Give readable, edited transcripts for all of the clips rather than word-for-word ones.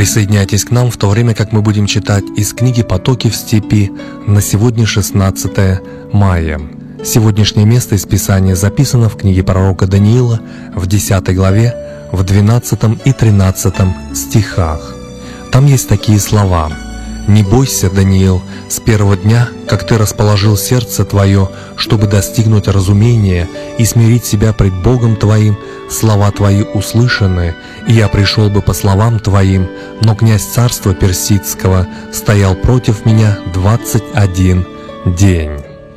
Присоединяйтесь к нам в то время, как мы будем читать из книги «Потоки в степи» на сегодня 16 мая. Сегодняшнее место из Писания записано в книге пророка Даниила в 10 главе, в 12 и 13 стихах. Там есть такие слова: «Не бойся, Даниил, с первого дня, как ты расположил сердце твое, чтобы достигнуть разумения и смирить себя пред Богом твоим, слова твои услышаны, и я пришел бы по словам твоим, но князь царства персидского стоял против меня 21 день».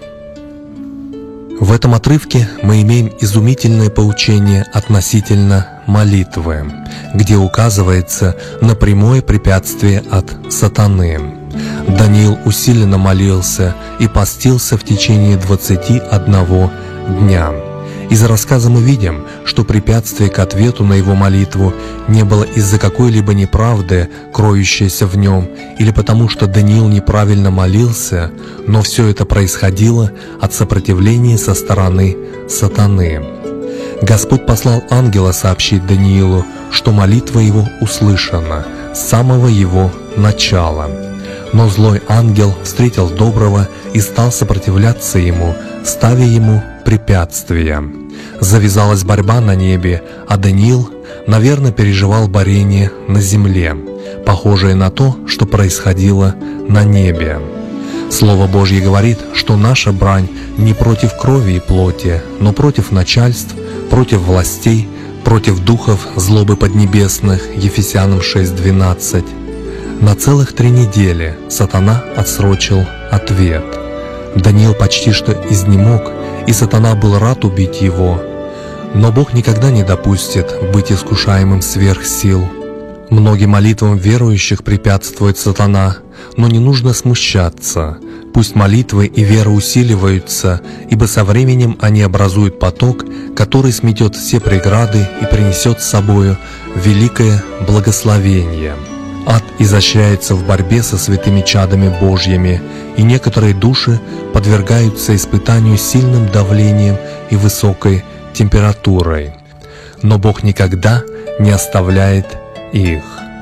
В этом отрывке мы имеем изумительное поучение относительно молитвы, где указывается на прямое препятствие от сатаны. Даниил усиленно молился и постился в течение 21 дня. Из рассказа мы видим, что препятствие к ответу на его молитву не было из-за какой-либо неправды, кроющейся в нем, или потому что Даниил неправильно молился, но все это происходило от сопротивления со стороны сатаны. Господь послал ангела сообщить Даниилу, что молитва его услышана с самого его начала. Но злой ангел встретил доброго и стал сопротивляться ему, ставя ему препятствия. Завязалась борьба на небе, а Даниил, наверное, переживал борение на земле, похожее на то, что происходило на небе. Слово Божье говорит, что наша брань не против крови и плоти, но против начальств, против властей, против духов злобы поднебесных, Ефесянам 6:12. На целых 3 недели сатана отсрочил ответ. Даниил почти что изнемог, и сатана был рад убить его. Но Бог никогда не допустит быть искушаемым сверх сил. Многим молитвам верующих препятствует сатана, но не нужно смущаться. Пусть молитвы и вера усиливаются, ибо со временем они образуют поток, который сметет все преграды и принесет с собою великое благословение. Ад изощряется в борьбе со святыми чадами Божьими, и некоторые души подвергаются испытанию сильным давлением и высокой температурой. Но Бог никогда не оставляет их.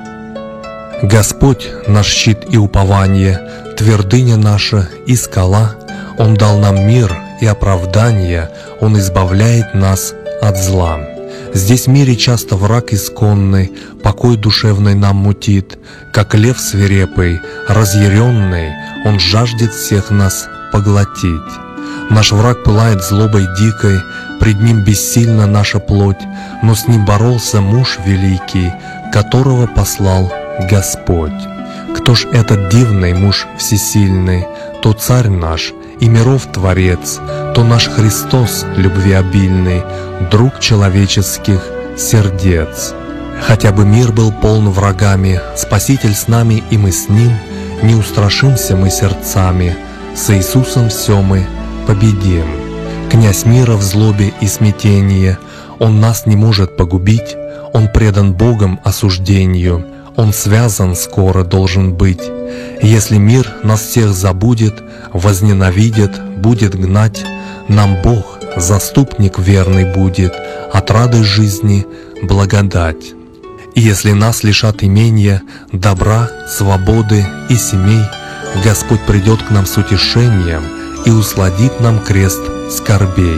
Господь — наш щит и упование, твердыня наша и скала. Он дал нам мир и оправдание, Он избавляет нас от зла. Здесь в мире часто враг исконный, покой душевный нам мутит, как лев свирепый, разъяренный, он жаждет всех нас поглотить. Наш враг пылает злобой дикой, пред ним бессильна наша плоть, но с ним боролся муж великий, которого послал Господь. Кто ж этот дивный муж всесильный? То царь наш и миров творец, то наш Христос любвеобильный, друг человеческих сердец. Хотя бы мир был полн врагами, Спаситель с нами и мы с Ним, не устрашимся мы сердцами, с Иисусом все мы победим. Князь мира в злобе и смятении, Он нас не может погубить, Он предан Богом осуждению, Он связан скоро должен быть. Если мир нас всех забудет, возненавидит, будет гнать, нам Бог, заступник верный будет, отрады жизни благодать. И если нас лишат имения, добра, свободы и семей, Господь придет к нам с утешением и усладит нам крест скорбей.